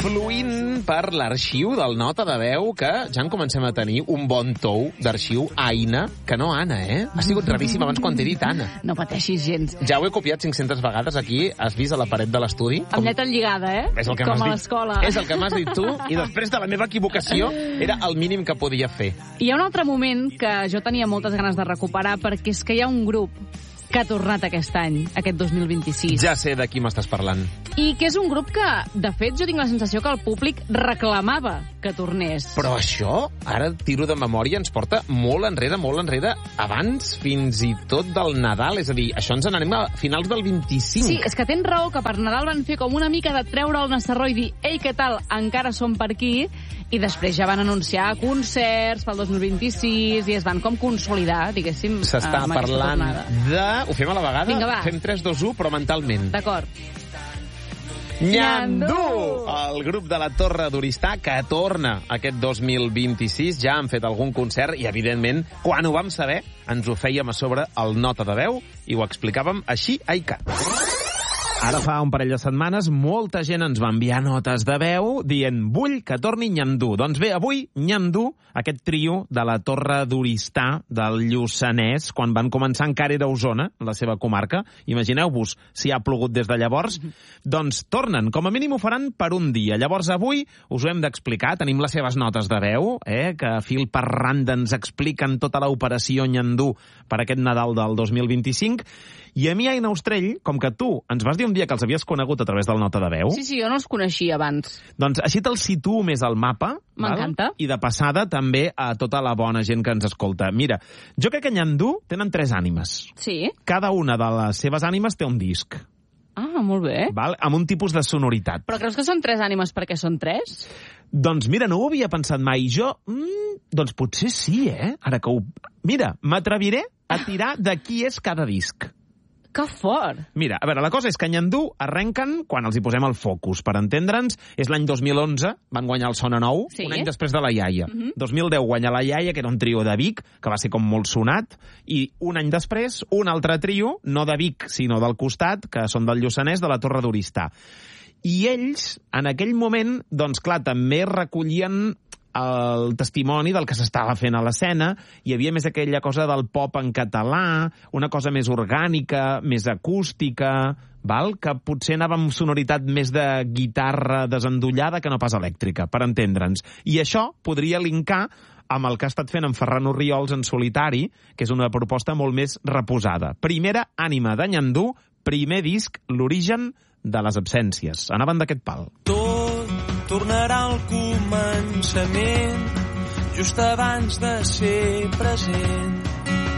fluint per l'arxiu del Nota de Veu, que ja en comencem a tenir un bon tou d'arxiu Aina, que no Anna, Ha sigut raríssim abans quan t'he dit Anna. No pateixis gens. Ja ho he copiat 500 vegades aquí, has vist a la paret de l'estudi? Amb lletra lligada, És el que com a dit. l'escola. És el que m'has dit tu, i després de la meva equivocació era el mínim que podia fer. Hi ha un altre moment que jo tenia moltes ganes de recuperar, perquè és que hi ha un grup que ha tornat aquest any, aquest 2026. Ja sé de qui m'estàs parlant. I que és un grup que, de fet, jo tinc la sensació que el públic reclamava que tornés. Però això, ara tiro de memòria, ens porta molt enrere, abans fins i tot del Nadal. És a dir, això ens n'anem a finals del 25. Sí, és que tens raó que per Nadal van fer com una mica de treure el Nassarró i dir «Ei, què tal? Encara som per aquí», i després ja van anunciar concerts pel 2026 i es van com consolidar, diguéssim, s'està parlant de... Ho fem a la vegada? Vinga, va. Fem 3, 2, 1, però mentalment. D'acord. Nyandú! El grup de la Torre d'Oristà, que torna aquest 2026. Ja han fet algun concert i, evidentment, quan ho vam saber, ens ho fèiem a sobre el Nota de Veu i ho explicàvem així a ICAT. Ara fa un parell de setmanes molta gent ens va enviar notes de veu dient vull que torni Nyandú. Doncs bé, avui Nyandú, aquest trio de la Torre d'Oristà del Lluçanès, quan van començar encara era Osona, la seva comarca. Imagineu-vos si ha plogut des de llavors. Doncs tornen, com a mínim ho faran per un dia. Llavors avui us ho hem d'explicar, tenim les seves notes de veu, que fil per randa ens expliquen tota l'operació Nyandú per aquest Nadal del 2025. I a mi, Aina Ostrell, com que tu ens vas dir un dia que els havies conegut a través del Nota de Veu... Sí, no els coneixia abans. Doncs així te'ls situo més al mapa. M'encanta. I de passada també a tota la bona gent que ens escolta. Mira, jo crec que Nyandú tenen 3 ànimes. Sí? Cada una de les seves ànimes té un disc. Ah, molt bé. Val? Amb un tipus de sonoritat. Però creus que són 3 ànimes perquè són 3? Doncs mira, no ho havia pensat mai. Jo, doncs potser sí, Ara que ho... Mira, m'atreviré a tirar de qui és cada disc. Que fort! Mira, a veure, la cosa és que Nyandú arrenquen quan els hi posem el focus. Per entendre'ns, és l'any 2011, van guanyar el Sona Nou, sí? Un any després de la Iaia. 2010 guanya la Iaia, que era un trio de Vic, que va ser com molt sonat, i un any després, un altre trio, no de Vic, sinó del costat, que són del Lluçanès, de la Torre d'Oristà. I ells, en aquell moment, doncs clar, també recollien el testimoni del que s'estava fent a l'escena. Hi havia més aquella cosa del pop en català, una cosa més orgànica, més acústica, que potser anava amb sonoritat més de guitarra desendollada que no pas elèctrica, per entendre'ns. I això podria linkar amb el que ha estat fent en Ferran Orriols en solitari, que és una proposta molt més reposada. Primera ànima de Nyandú, primer disc, l'origen de les absències. Anaven d'aquest pal. Tornarà al començament, just abans de ser present.